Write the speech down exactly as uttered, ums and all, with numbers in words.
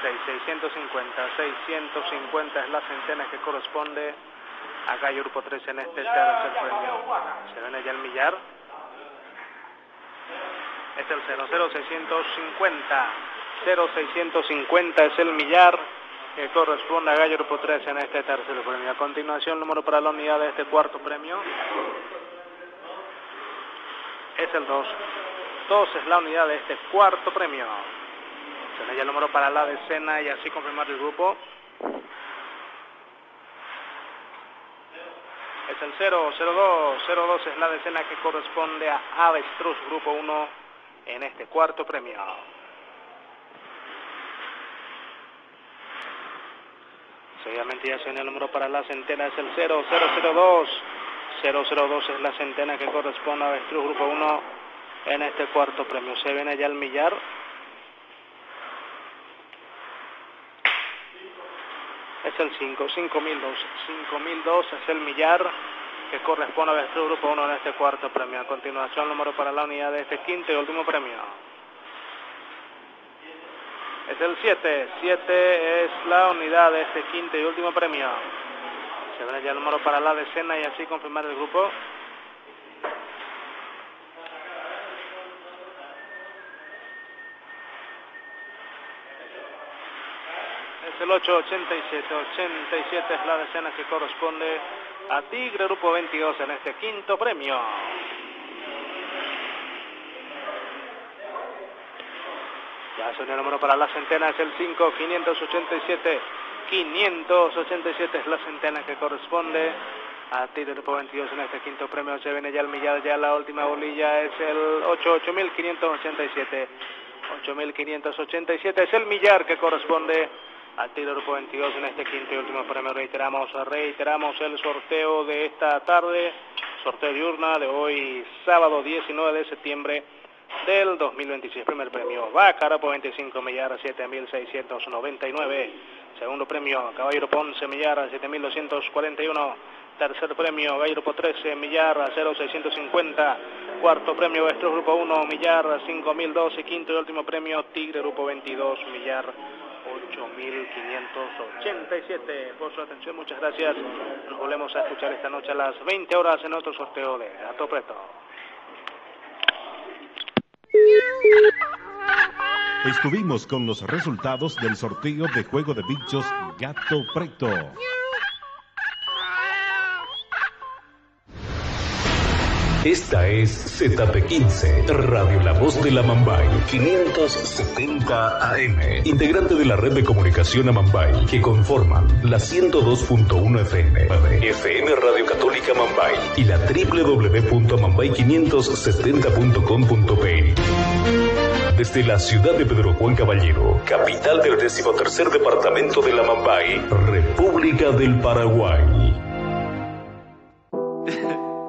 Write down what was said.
seis, seiscientos cincuenta, seiscientos cincuenta es la centena que corresponde a Gallo Grupo tres en este tercer premio. Se viene ya el millar. Es el cero cero seiscientos cincuenta. cero seiscientos cincuenta es el millar que corresponde a Gallo Grupo tres en este tercer premio. A continuación, el número para la unidad de este cuarto premio es el dos. dos es la unidad de este cuarto premio. Se le da el número para la decena y así confirmar el grupo. Es el cero cero dos. cero dos es la decena que corresponde a Avestruz Grupo uno en este cuarto premio. Seguidamente ya se viene el número para la centena, es el cero cero cero dos. cero cero dos es la centena que corresponde a Avestruz Grupo uno en este cuarto premio. Se viene ya el millar. Es el cinco, cinco mil dos. cinco mil dos es el millar que corresponde a Avestruz Grupo uno en este cuarto premio. A continuación, el número para la unidad de este quinto y último premio es el siete. siete es la unidad de este quinto y último premio. Se viene ya el número para la decena y así confirmar el grupo. Es el ocho ochenta y siete. ochenta y siete es la decena que corresponde a Tigre Grupo veintidós en este quinto premio. Ya suena el número para la centena, es el cinco, quinientos ochenta y siete. quinientos ochenta y siete es la centena que corresponde a Tigre Grupo veintidós en este quinto premio. Se viene ya el millar, ya la última bolilla es el ocho, ocho mil quinientos ochenta y siete. ocho mil quinientos ochenta y siete es el millar que corresponde a Tigre Grupo veintidós en este quinto y último premio. Reiteramos, reiteramos el sorteo de esta tarde, sorteo diurna de hoy, sábado diecinueve de septiembre del dos mil veintiséis. Primer premio, Vaca Grupo veinticinco, millar siete mil seiscientos noventa y nueve. Segundo premio, Caballero Ponce, millar siete mil doscientos cuarenta y uno. Tercer premio, Gallo Grupo trece, millar cero seiscientos cincuenta. Cuarto premio, Avestruz Grupo uno, millar cinco mil dos. Y quinto y último premio, Tigre Grupo veintidós, millar ocho mil quinientos ochenta y siete. Por su atención, muchas gracias. Nos volvemos a escuchar esta noche a las veinte horas en otro sorteo de Gato Preto. Estuvimos con los resultados del sorteo de Juego de Bichos Gato Preto. Esta es Z P quince, Radio La Voz de la Amambay, quinientos setenta A M, integrante de la red de comunicación Amambay, que conforman la ciento dos punto uno F M, F M Radio Católica Amambay y la doble u doble u doble u punto amambay quinientos setenta punto com punto pe. Desde la ciudad de Pedro Juan Caballero, capital del decimotercer departamento de la Amambay, República del Paraguay.